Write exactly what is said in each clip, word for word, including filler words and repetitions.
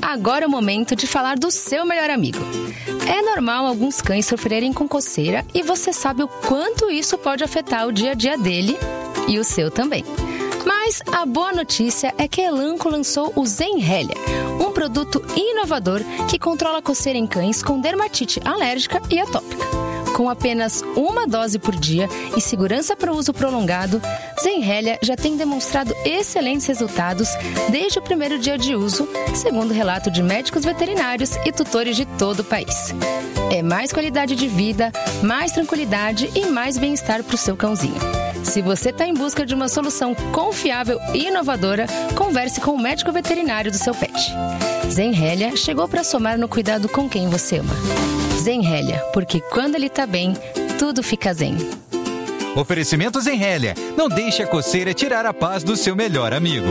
agora é o momento de falar do seu melhor amigo. É normal alguns cães sofrerem com coceira e você sabe o quanto isso pode afetar o dia a dia dele e o seu também. Mas a boa notícia é que a Elanco lançou o Zenrelia, um produto inovador que controla a coceira em cães com dermatite alérgica e atópica. Com apenas uma dose por dia e segurança para uso prolongado, Zenrelia já tem demonstrado excelentes resultados desde o primeiro dia de uso, segundo relato de médicos veterinários e tutores de todo o país. É mais qualidade de vida, mais tranquilidade e mais bem-estar para o seu cãozinho. Se você está em busca de uma solução confiável e inovadora, converse com o médico veterinário do seu pet. Zenrelia chegou para somar no cuidado com quem você ama. Zenrelia, porque quando ele tá bem, tudo fica zen. Oferecimento Zenrelia. Não deixe a coceira tirar a paz do seu melhor amigo.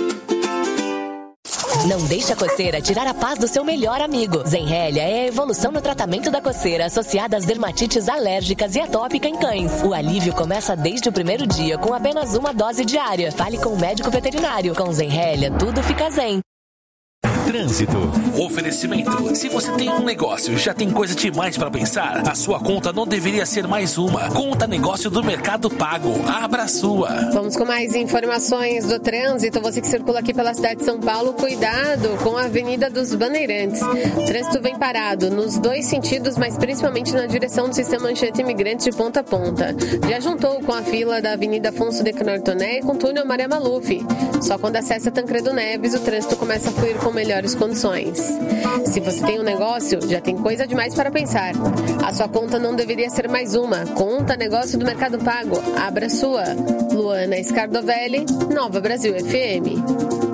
Não deixe a coceira tirar a paz do seu melhor amigo. Zenrelia é a evolução no tratamento da coceira associada às dermatites alérgicas e atópica em cães. O alívio começa desde o primeiro dia com apenas uma dose diária. Fale com o médico veterinário. Com Zenrelia, tudo fica zen. Trânsito. Oferecimento. Se você tem um negócio e já tem coisa demais para pensar, a sua conta não deveria ser mais uma. Conta negócio do Mercado Pago. Abra a sua. Vamos com mais informações do trânsito. Você que circula aqui pela cidade de São Paulo, cuidado com a Avenida dos Bandeirantes. O trânsito vem parado nos dois sentidos, mas principalmente na direção do Sistema Manchete Imigrante de ponta a ponta. Já juntou com a fila da Avenida Afonso de Nortoné e com o túnel Maria Maluf. Só quando acessa Tancredo Neves, o trânsito começa a fluir com melhores condições. Se você tem um negócio, já tem coisa demais para pensar. A sua conta não deveria ser mais uma. Conta negócio do Mercado Pago. Abra a sua. Luana Scardovelli, Nova Brasil F M.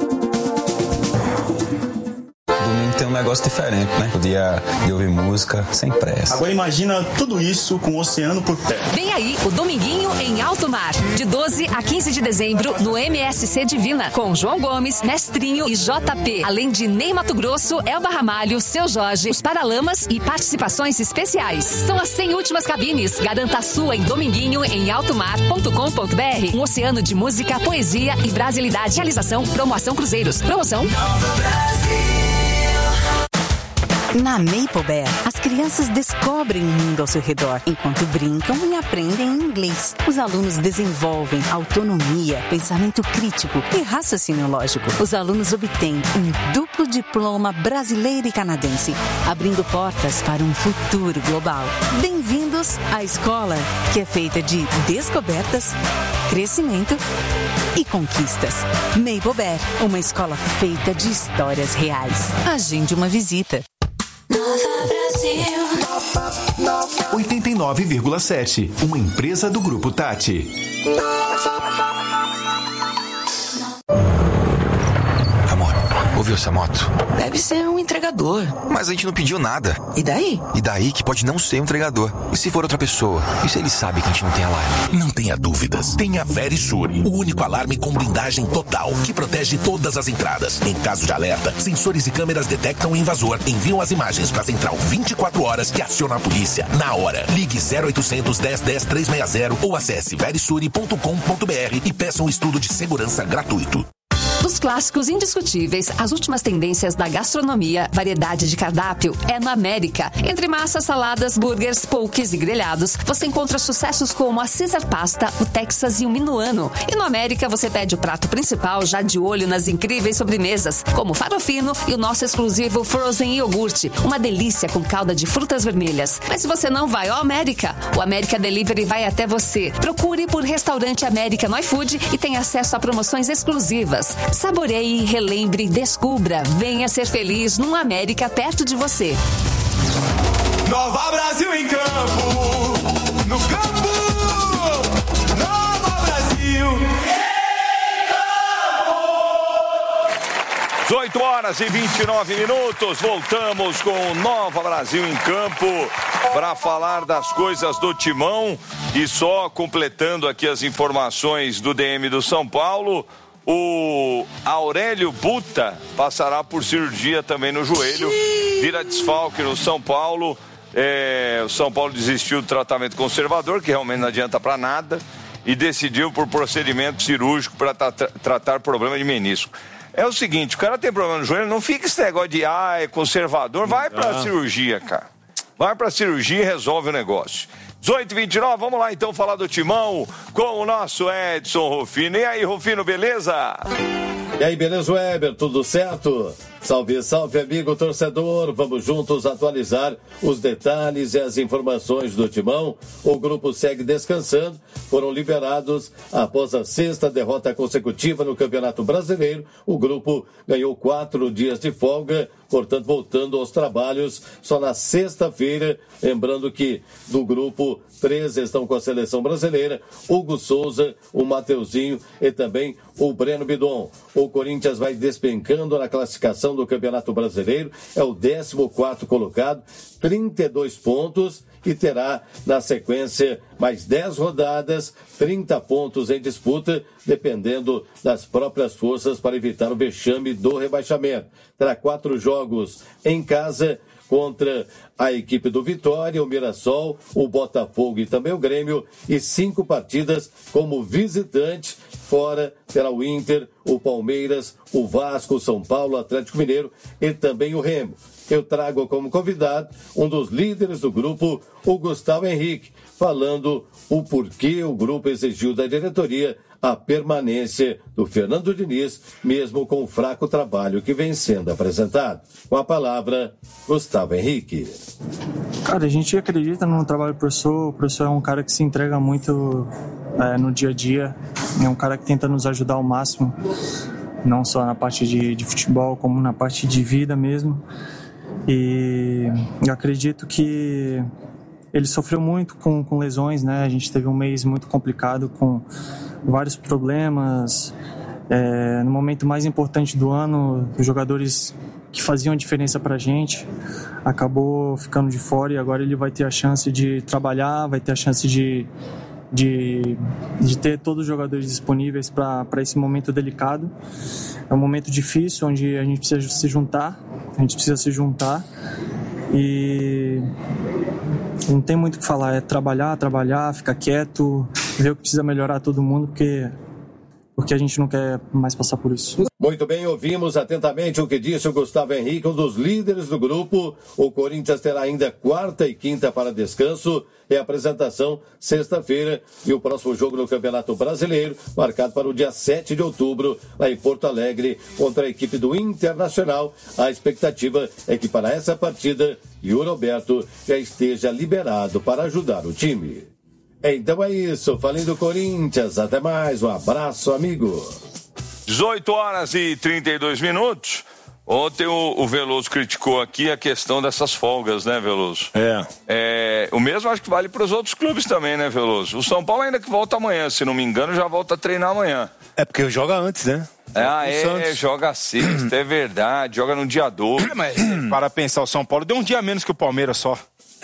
Domingo tem um negócio diferente, né? O dia de ouvir música sem pressa. Agora imagina tudo isso com o oceano por perto. Vem aí o Dominguinho em Alto Mar, de doze a quinze de dezembro, no M S C Divina, com João Gomes, Mestrinho e J P. Além de Ney Mato Grosso, Elba Ramalho, Seu Jorge, os Paralamas e participações especiais. São as cem últimas cabines. Garanta a sua em dominguinho em altomar ponto com ponto b r. Um oceano de música, poesia e brasilidade. Realização, Promoção Cruzeiros. Promoção Na Maple Bear, as crianças descobrem o mundo ao seu redor, enquanto brincam e aprendem inglês. Os alunos desenvolvem autonomia, pensamento crítico e raciocínio lógico. Os alunos obtêm um duplo diploma brasileiro e canadense, abrindo portas para um futuro global. Bem-vindos à escola, que é feita de descobertas, crescimento e conquistas. Maple Bear, uma escola feita de histórias reais. Agende uma visita. Nova Brasil. oitenta e nove vírgula sete, uma empresa do Grupo Tati. Amor, ouviu essa moto? Deve ser um entregador. Mas a gente não pediu nada. E daí? E daí que pode não ser um entregador. E se for outra pessoa? E se ele sabe que a gente não tem alarme? Não tenha dúvidas. Tenha Verisure, o único alarme com blindagem total, que protege todas as entradas. Em caso de alerta, sensores e câmeras detectam o invasor, enviam as imagens para a central vinte e quatro horas que aciona a polícia na hora. Ligue zero oitocentos, dez, dez, trezentos e sessenta ou acesse verisure ponto com ponto b r e peça um estudo de segurança gratuito. Dos clássicos indiscutíveis, as últimas tendências da gastronomia, variedade de cardápio é no América. Entre massas, saladas, burgers, poques e grelhados, você encontra sucessos como a Caesar Pasta, o Texas e o Minuano. E no América você pede o prato principal já de olho nas incríveis sobremesas, como o farofino e o nosso exclusivo Frozen Iogurte, uma delícia com calda de frutas vermelhas. Mas se você não vai ao América, o América Delivery vai até você. Procure por Restaurante América no iFood e tenha acesso a promoções exclusivas. Saboreie, relembre, descubra. Venha ser feliz num América perto de você. Nova Brasil em campo, no campo, Nova Brasil em campo. dezoito horas e vinte e nove minutos, voltamos com Nova Brasil em campo para falar das coisas do Timão. E só completando aqui as informações do D M do São Paulo, o Aurélio Buta passará por cirurgia também no joelho, vira desfalque no São Paulo. É, o São Paulo desistiu do tratamento conservador, que realmente não adianta para nada, e decidiu por procedimento cirúrgico para tra- tratar problema de menisco. é o seguinte, o cara tem problema no joelho, não fica esse negócio de, ah, é conservador, vai pra ah. cirurgia, cara. Vai pra cirurgia e resolve o negócio. dezoito e vinte e nove, vamos lá então falar do Timão com o nosso Edson Rufino. E aí, Rufino, beleza? E aí, beleza, Weber? Tudo certo? Salve, salve, amigo torcedor. Vamos juntos atualizar os detalhes e as informações do Timão. O grupo segue descansando. Foram liberados após a sexta derrota consecutiva no Campeonato Brasileiro. O grupo ganhou quatro dias de folga, portanto, voltando aos trabalhos só na sexta-feira. Lembrando que do grupo, três estão com a seleção brasileira: Hugo Souza, o Mateuzinho e também o Breno Bidon. O Corinthians vai despencando na classificação do Campeonato Brasileiro, é o décimo quarto colocado, trinta e dois pontos, e terá na sequência mais dez rodadas, trinta pontos em disputa, dependendo das próprias forças para evitar o vexame do rebaixamento. Terá quatro jogos em casa contra a equipe do Vitória, o Mirassol, o Botafogo e também o Grêmio, e cinco partidas como visitante. Fora terá o Inter, o Palmeiras, o Vasco, o São Paulo, o Atlético Mineiro e também o Remo. Eu trago como convidado um dos líderes do grupo, o Gustavo Henrique, falando o porquê o grupo exigiu da diretoria a permanência do Fernando Diniz, mesmo com o fraco trabalho que vem sendo apresentado. Com a palavra, Gustavo Henrique. Cara, a gente acredita no trabalho do professor. O professor é um cara que se entrega muito é, no dia a dia. É um cara que tenta nos ajudar ao máximo, não só na parte de, de futebol, como na parte de vida mesmo. E eu acredito que ele sofreu muito com, com lesões, né? A gente teve um mês muito complicado, com vários problemas. É, no momento mais importante do ano, os jogadores que faziam a diferença pra gente acabou ficando de fora, e agora ele vai ter a chance de trabalhar, vai ter a chance de, de, de ter todos os jogadores disponíveis para esse momento delicado. É um momento difícil, onde a gente precisa se juntar, a gente precisa se juntar e não tem muito o que falar, é trabalhar, trabalhar, ficar quieto, ver o que precisa melhorar todo mundo, porque, porque a gente não quer mais passar por isso. Muito bem, ouvimos atentamente o que disse o Gustavo Henrique, um dos líderes do grupo. O Corinthians terá ainda quarta e quinta para descanso e apresentação sexta-feira, e o próximo jogo no Campeonato Brasileiro, marcado para o dia sete de outubro, lá em Porto Alegre, contra a equipe do Internacional. A expectativa é que para essa partida, o Roberto já esteja liberado para ajudar o time. Então é isso, falei do Corinthians, até mais, um abraço, amigo. dezoito horas e trinta e dois minutos. Ontem o, o Veloso criticou aqui a questão dessas folgas, né, Veloso? É. é o mesmo acho que vale para os outros clubes também, né, Veloso? O São Paulo ainda que volta amanhã, se não me engano, já volta a treinar amanhã. É porque joga antes, né? Ah, o é, Santos. joga sexta, é verdade, joga no dia dois. É, mas para pensar, o São Paulo deu um dia menos que o Palmeiras só.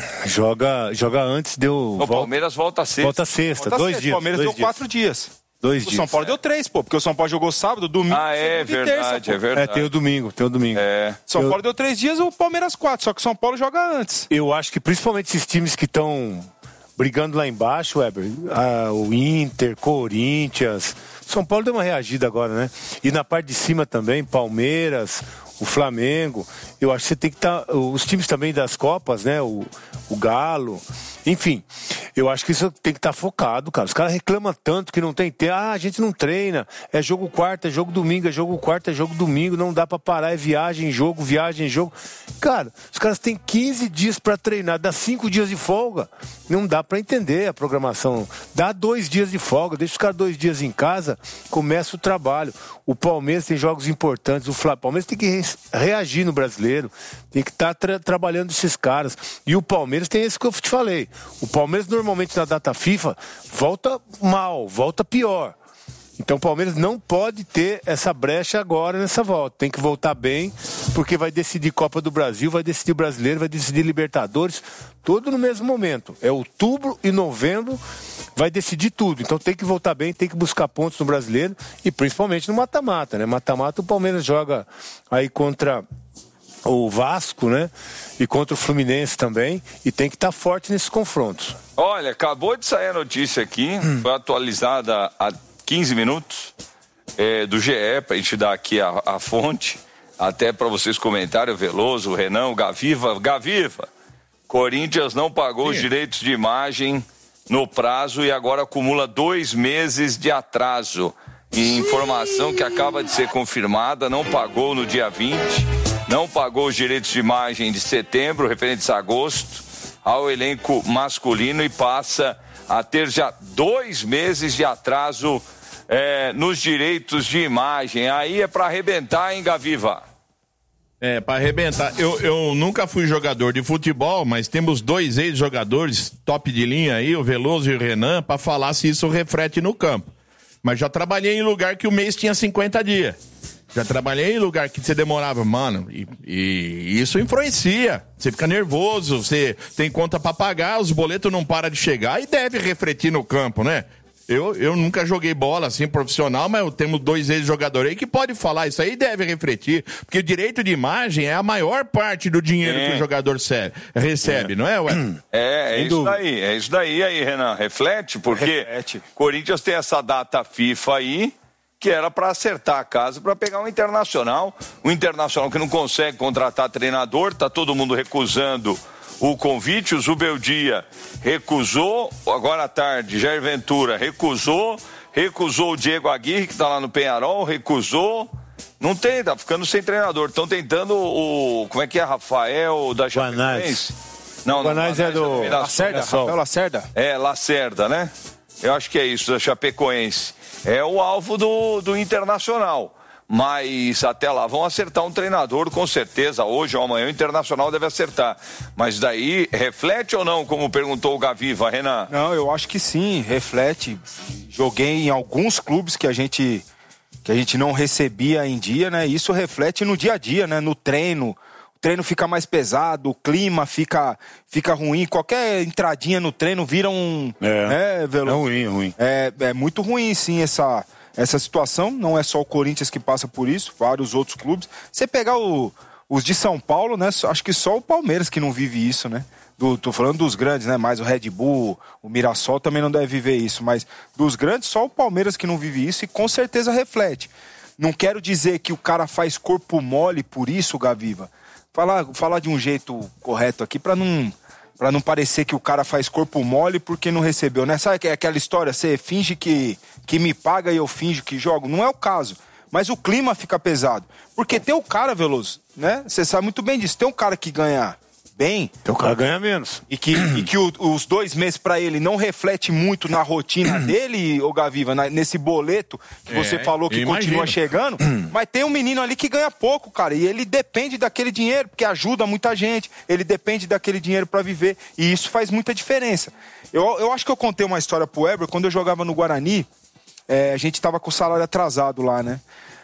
Joga, joga antes, deu... O volta, Palmeiras volta sexta. Volta sexta, volta dois sexta. dias. O Palmeiras dois deu dias. quatro dias. Dois o dias. São Paulo é. deu três, pô, porque o São Paulo jogou sábado, domingo, ah, é, segunda verdade, e terça, é verdade. É, tem o domingo, tem o domingo. É. São eu... Paulo deu três dias, o Palmeiras quatro, só que o São Paulo joga antes. Eu acho que principalmente esses times que estão brigando lá embaixo, Weber, ah, o Inter, Corinthians, São Paulo deu uma reagida agora, né? E na parte de cima também, Palmeiras, o Flamengo, eu acho que você tem que estar, tá, os times também das Copas, né? O, o Galo, enfim, eu acho que isso tem que estar tá focado, cara. Os caras reclamam tanto que não tem tempo, ah, a gente não treina, é jogo quarta, é jogo domingo, é jogo quarta, é jogo domingo, não dá pra parar, é viagem, jogo, viagem, jogo. Cara, os caras têm quinze dias pra treinar, dá cinco dias de folga, não dá pra entender a programação. Dá dois dias de folga, deixa os caras dois dias em casa, começa o trabalho. O Palmeiras tem jogos importantes, o Flamengo, o Palmeiras tem que re- reagir no brasileiro, tem que estar tá tra- trabalhando esses caras. E o Palmeiras tem esse que eu te falei. O Palmeiras normalmente na data FIFA volta mal, volta pior. Então o Palmeiras não pode ter essa brecha agora nessa volta. Tem que voltar bem, porque vai decidir Copa do Brasil, vai decidir Brasileiro, vai decidir Libertadores, tudo no mesmo momento. É outubro e novembro, vai decidir tudo. Então tem que voltar bem, tem que buscar pontos no Brasileiro e principalmente no mata-mata, né? Mata-mata o Palmeiras joga aí contra o Vasco, né? E contra o Fluminense também, e tem que estar tá forte nesses confrontos. Olha, acabou de sair a notícia aqui, hum. foi atualizada há quinze minutos. é, do G E, para a gente dar aqui a, a fonte, até para vocês comentarem, o Veloso, o Renan, o Gaviva. Gaviva, Corinthians não pagou Sim. os direitos de imagem no prazo e agora acumula dois meses de atraso. E informação que acaba de ser confirmada, não pagou no dia vinte, não pagou os direitos de imagem de setembro, referentes a agosto, ao elenco masculino e passa a ter já dois meses de atraso é, nos direitos de imagem. Aí é para arrebentar, hein, Gaviva? É, para arrebentar. Eu, eu nunca fui jogador de futebol, mas temos dois ex-jogadores top de linha aí, o Veloso e o Renan, para falar se isso reflete no campo. Mas já trabalhei em lugar que o mês tinha cinquenta dias. Já trabalhei em lugar que você demorava, mano, e, e isso influencia. Você fica nervoso, você tem conta para pagar, os boletos não param de chegar e deve refletir no campo, né? Eu, eu nunca joguei bola assim profissional, mas temos dois ex-jogadores aí que pode falar isso aí, deve refletir, porque o direito de imagem é a maior parte do dinheiro é. que o jogador recebe, recebe é. não é, ué? É, é isso daí, é isso daí aí, Renan, reflete, porque reflete. Corinthians tem essa data FIFA aí, que era para acertar a casa, para pegar um Internacional, um Internacional que não consegue contratar treinador, tá todo mundo recusando o convite, o Zubeldia recusou, agora à tarde, Jair Ventura recusou, recusou o Diego Aguirre, que está lá no Penharol, recusou, não tem, tá ficando sem treinador, estão tentando o, como é que é, Rafael da Chapecoense? Não, o Guanais é do é Lacerda, Rafael Lacerda? É, Lacerda, né? Eu acho que é isso, da Chapecoense. É o alvo do, do Internacional. Mas até lá vão acertar um treinador, com certeza. Hoje ou amanhã o Internacional deve acertar. Mas daí, reflete ou não, como perguntou o Gaviva, Renan? Não, eu acho que sim, reflete. Joguei em alguns clubes que a gente, que a gente não recebia em dia, né? Isso reflete no dia a dia, né? No treino. O treino fica mais pesado, o clima fica, fica ruim. Qualquer entradinha no treino vira um... É, é, Veloso? é ruim, é ruim. É, é muito ruim, sim, essa... Essa situação, não é só o Corinthians que passa por isso, vários outros clubes. Você pegar o, os de São Paulo, né? Acho que só o Palmeiras que não vive isso, né? Do, tô falando dos grandes, né? Mais o Red Bull, o Mirassol também não deve viver isso. Mas dos grandes, só o Palmeiras que não vive isso e com certeza reflete. Não quero dizer que o cara faz corpo mole por isso, Gaviva. Falar, falar de um jeito correto aqui para não... Pra não parecer que o cara faz corpo mole porque não recebeu, né? Sabe aquela história, você finge que, que me paga e eu finjo que jogo? Não é o caso. Mas o clima fica pesado. Porque tem o cara, Veloso, né? Você sabe muito bem disso. Tem um cara que ganha bem... Tem um cara que ganha menos. E que, e que o, os dois meses pra ele não reflete muito na rotina dele, ô Gaviva, na, nesse boleto que você é, falou que continua chegando. Mas tem um menino ali que ganha pouco, cara. E ele depende daquele dinheiro, porque ajuda muita gente. Ele depende daquele dinheiro pra viver. E isso faz muita diferença. Eu, eu acho que eu contei uma história pro Weber. Quando eu jogava no Guarani, é, a gente tava com o salário atrasado lá, né?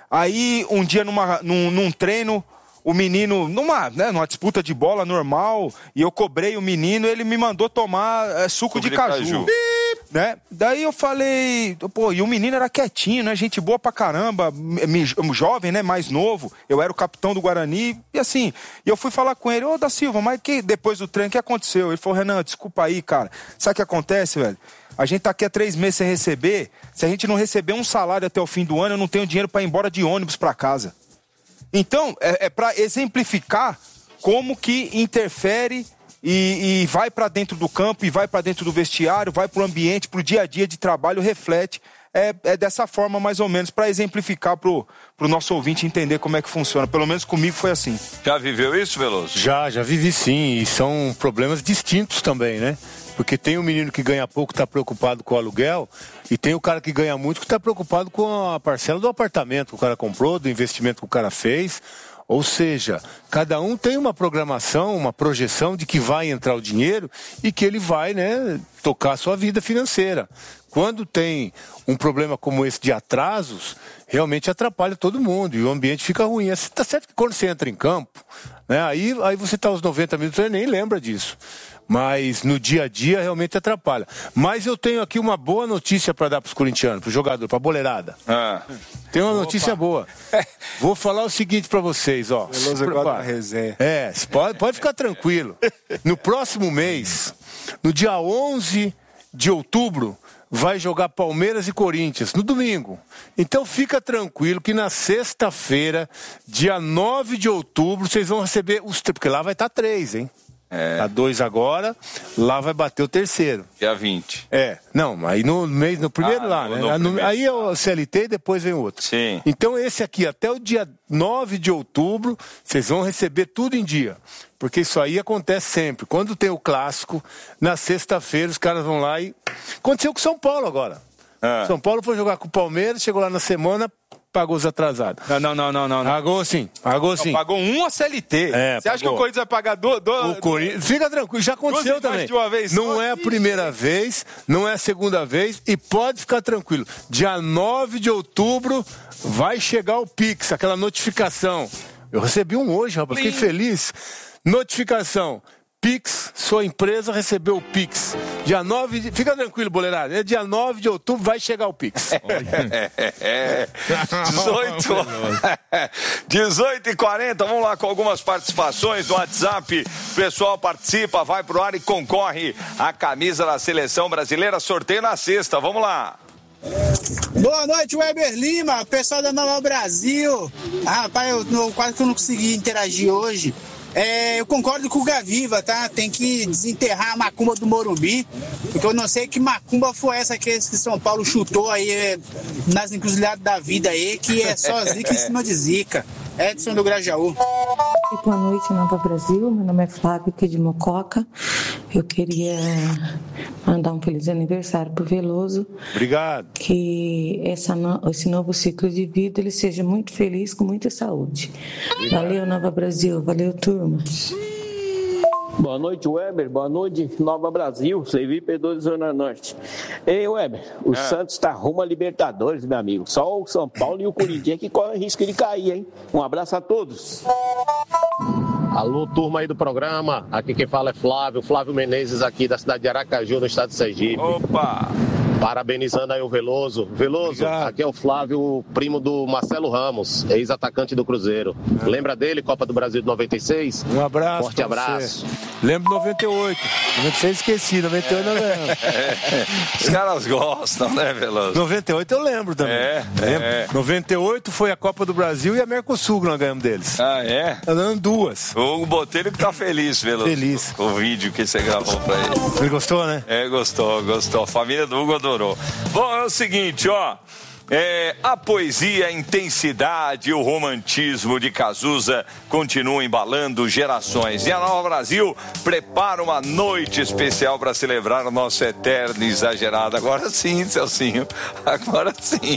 Aí, um dia numa, num, num treino... O menino, numa, né, numa disputa de bola normal, e eu cobrei o menino, ele me mandou tomar é, suco, suco de, de caju. caju. Né? Daí eu falei, pô, e o menino era quietinho, né? Gente boa pra caramba, me, jovem, né? Mais novo. Eu era o capitão do Guarani, e assim, e eu fui falar com ele, ô da Silva, mas que depois do treino, o que aconteceu? Ele falou, Renan, desculpa aí, cara. Sabe o que acontece, velho? A gente tá aqui há três meses sem receber. Se a gente não receber um salário até o fim do ano, eu não tenho dinheiro pra ir embora de ônibus pra casa. Então, é, é para exemplificar como que interfere e, e vai para dentro do campo, e vai para dentro do vestiário, vai para o ambiente, para o dia a dia de trabalho, reflete. É, é dessa forma, mais ou menos, para exemplificar para o nosso ouvinte entender como é que funciona. Pelo menos comigo foi assim. Já viveu isso, Veloso? Já, já vivi sim. E são problemas distintos também, né? Porque tem o menino que ganha pouco, está preocupado com o aluguel, e tem o cara que ganha muito, que está preocupado com a parcela do apartamento que o cara comprou, do investimento que o cara fez. Ou seja, cada um tem uma programação, uma projeção de que vai entrar o dinheiro e que ele vai, né, tocar a sua vida financeira. Quando tem um problema como esse de atrasos, realmente atrapalha todo mundo e o ambiente fica ruim. Está certo que quando você entra em campo, né, aí, aí você está aos noventa minutos e nem lembra disso. Mas no dia a dia realmente atrapalha. Mas eu tenho aqui uma boa notícia para dar para os corintianos, para o jogador, para a boleirada. Ah. Tem uma Opa. notícia boa. Vou falar o seguinte para vocês, ó. Veloso gosta da resenha. É, pode, pode ficar tranquilo. No próximo mês, no dia onze de outubro, vai jogar Palmeiras e Corinthians no domingo. Então fica tranquilo que na sexta-feira, dia nove de outubro, vocês vão receber os... Porque lá vai estar três, hein? É. Tá dois agora, lá vai bater o terceiro. Dia vinte. É, não, aí no mês, no primeiro ah, lá, no, né? No primeiro. Aí é o C L T e depois vem o outro. Sim. Então esse aqui, até o dia nove de outubro, vocês vão receber tudo em dia. Porque isso aí acontece sempre. Quando tem o clássico, na sexta-feira os caras vão lá e... Aconteceu com o São Paulo agora. Ah. São Paulo foi jogar com o Palmeiras, chegou lá na semana... Pagou os atrasados. Não, não, não, não, não. Pagou sim, pagou sim. Não, pagou um a C L T. É, Você acha que o Corinthians vai pagar do... do... O Corinthians... Fica tranquilo, já aconteceu também. De uma vez não só. é a primeira vez, não é a segunda vez e pode ficar tranquilo. Dia nove de outubro vai chegar o Pix, aquela notificação. Eu recebi um hoje, rapaz, fiquei feliz. Notificação. Pix, sua empresa recebeu o Pix. Dia nove, de... fica tranquilo, boleirada. É dia nove de outubro, vai chegar o Pix. É, dezoito, dezoito e quarenta, vamos lá com algumas participações no WhatsApp. O pessoal participa, vai pro ar e concorre à camisa da Seleção Brasileira. Sorteio na sexta, vamos lá. Boa noite, Weber Lima, pessoal da Nova Brasil. Ah, rapaz, eu, eu quase que eu não consegui interagir hoje. É, eu concordo com o Gaviva, tá? Tem que desenterrar a macumba do Morumbi, porque eu não sei que macumba foi essa que, que São Paulo chutou aí é, nas encruzilhadas da vida aí, que é só zica em cima de zica. Edson do Grajaú. Boa noite, Nova Brasil. Meu nome é Flávio, aqui de Mococa. Eu queria mandar um feliz aniversário pro Veloso. Obrigado. Que essa no, esse novo ciclo de vida ele seja muito feliz, com muita saúde. Obrigado. Valeu, Nova Brasil. Valeu, turma. Boa noite, Weber. Boa noite, Nova Brasil. Sergipe dois, Zona Norte. Ei, Weber, o é. Santos está rumo a Libertadores, meu amigo. Só o São Paulo e o Corinthians que correm risco de cair, hein? Um abraço a todos. Alô, turma aí do programa. Aqui quem fala é Flávio. Flávio Menezes aqui da cidade de Aracaju, no estado de Sergipe. Opa! Parabenizando aí o Veloso. Veloso, Obrigado. Aqui é o Flávio, primo do Marcelo Ramos, ex-atacante do Cruzeiro. É. Lembra dele, Copa do Brasil de noventa e seis? Um abraço. Forte abraço. Você. Lembro noventa e oito. noventa e seis esqueci, noventa e oito não lembro. É. Os caras gostam, né, Veloso? noventa e oito eu lembro também. É, lembro. é. noventa e oito foi a Copa do Brasil e a Mercosul que nós ganhamos deles. Ah, é? Nós ganhamos duas. O Hugo Botelho que tá feliz, Veloso. Feliz. Com o vídeo que você gravou pra ele. Ele gostou, né? É, gostou, gostou. A família do Hugo adorou. Bom, é o seguinte, ó. É, a poesia, a intensidade e o romantismo de Cazuza continuam embalando gerações. E a Nova Brasil prepara uma noite especial para celebrar o nosso eterno exagerado. Agora sim, Celcinho. Agora sim.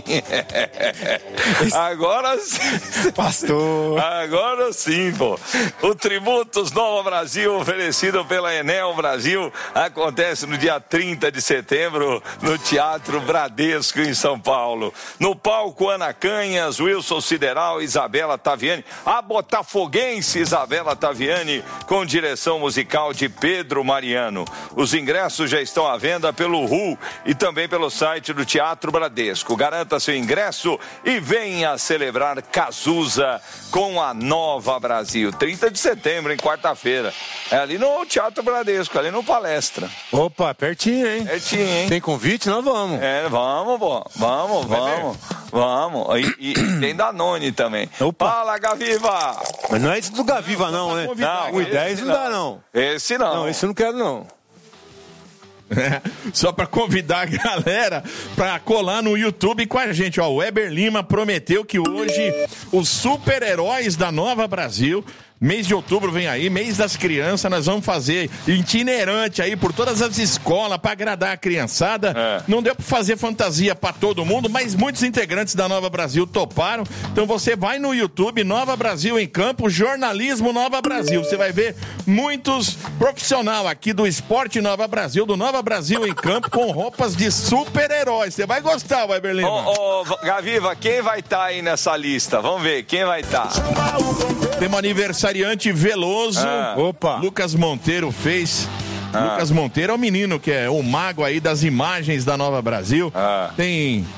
Agora sim. Pastor. Agora sim, pô. O Tributos Nova Brasil, oferecido pela Enel Brasil, acontece no dia trinta de setembro no Teatro Bradesco, em São Paulo. No palco, Ana Canhas, Wilson Sideral, Isabela Taviani, a botafoguense Isabela Taviani, com direção musical de Pedro Mariano. Os ingressos já estão à venda pelo R U e também pelo site do Teatro Bradesco. Garanta seu ingresso e venha celebrar Cazuza com a Nova Brasil. trinta de setembro, em quarta-feira. É ali no Teatro Bradesco, ali no Palestra. Opa, pertinho, hein? Pertinho, hein? Tem convite? Nós vamos. É, vamos, pô. Vamos, vamos. Vamos. E, e tem Danone também. Opa. Fala, Gaviva! Mas não é esse do Gaviva, não, né? Não, o dez não dá, não. Esse não. Não, esse eu não quero, não. É, só para convidar a galera para colar no YouTube com a gente, ó. O Weber Lima prometeu que hoje os super-heróis da Nova Brasil, mês de outubro vem aí, mês das crianças, nós vamos fazer itinerante aí por todas as escolas para agradar a criançada. É. Não deu para fazer fantasia para todo mundo, mas muitos integrantes da Nova Brasil toparam. Então você vai no YouTube, Nova Brasil em Campo, Jornalismo Nova Brasil. Você vai ver muitos profissionais aqui do Esporte Nova Brasil, do Nova Brasil em Campo, com roupas de super-heróis. Você vai gostar, Weber Lima. Ô, ô, Gaviva, quem vai estar tá aí nessa lista? Vamos ver, quem vai estar? Tá? Tem um aniversariante Veloso. Ah. Opa. Lucas Monteiro fez. Ah. Lucas Monteiro é o menino que é o mago aí das imagens da Nova Brasil. Ah. Tem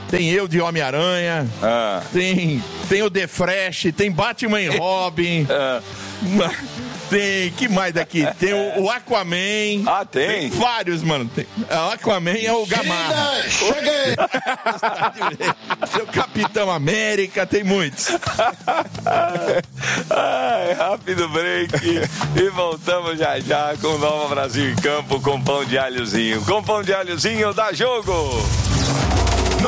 tem eu de Homem-Aranha, Ah. tem, tem o The Fresh, tem Batman e Robin. Ah. Tem, que mais daqui? Tem o, o Aquaman. Ah, tem? Tem vários, mano. Tem, o Aquaman é o Gamarra. Cheguei! Tem o Capitão América, tem muitos. Ai, rápido break. E voltamos já já com Nova Brasil em Campo, com pão de alhozinho. Com pão de alhozinho, dá jogo!